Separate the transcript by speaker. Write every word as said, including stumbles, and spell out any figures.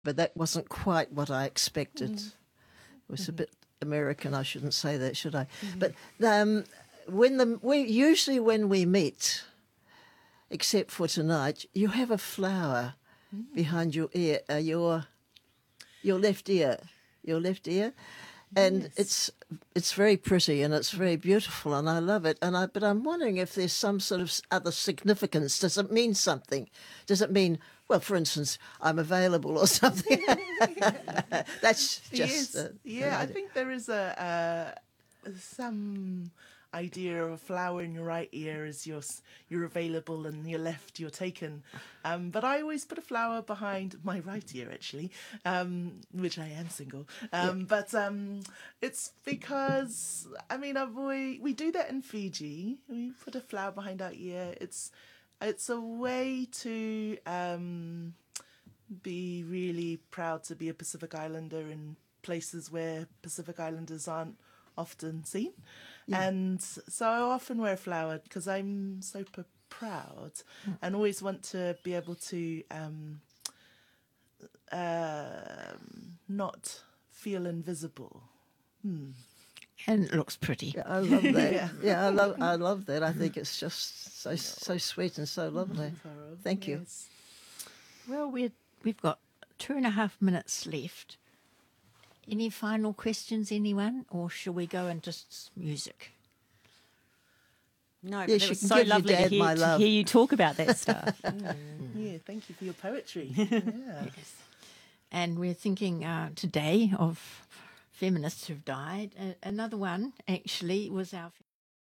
Speaker 1: but that wasn't quite what I expected. Mm. It was mm-hmm. a bit American. I shouldn't say that, should I? Mm-hmm. But um, when the we usually when we meet, except for tonight, you have a flower mm. behind your ear, uh, your your left ear, your left ear, and yes. it's it's very pretty and it's very beautiful and I love it. And I but I'm wondering if there's some sort of other significance. Does it mean something? Does it mean, well, for instance, I'm available or something? That's just
Speaker 2: yes.
Speaker 1: uh,
Speaker 2: yeah. I think there is a uh, some idea of a flower in your right ear is you're you're available and your left you're taken. Um, but I always put a flower behind my right ear actually, um, which I am single. Um, yeah. But um, it's because I mean I've always, we do that in Fiji. We put a flower behind our ear. It's it's a way to um, be really proud to be a Pacific Islander in places where Pacific Islanders aren't often seen. Yeah. And so I often wear a flower because I'm so p- proud mm. and always want to be able to um, uh, not feel invisible. Hmm.
Speaker 3: And it looks pretty.
Speaker 1: Yeah, I love that. yeah. yeah, I love I love that. I think it's just so so sweet and so lovely. Thank you.
Speaker 2: Yes.
Speaker 3: Well, we're, we've got two and a half minutes left. Any final questions, anyone? Or shall we go into music?
Speaker 4: No, but
Speaker 1: yes,
Speaker 4: it was
Speaker 1: you
Speaker 4: so
Speaker 1: can
Speaker 4: lovely to, hear, to hear you talk about that stuff.
Speaker 2: mm. Yeah, thank you for your poetry. Yeah.
Speaker 3: Yes. And we're thinking uh, today of feminists who've died. Uh, another one, actually, was our